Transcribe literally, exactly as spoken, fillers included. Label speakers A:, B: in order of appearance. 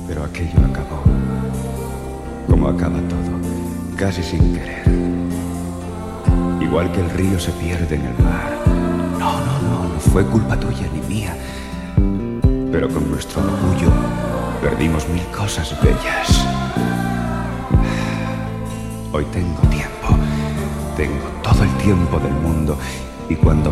A: Pero aquello acabó, como acaba todo, casi sin querer. Igual que el río se pierde en el mar. No, no, no, no fue culpa tuya ni mía. Pero con nuestro orgullo perdimos mil cosas bellas. Hoy tengo tiempo, tengo todo el tiempo del mundo, y cuando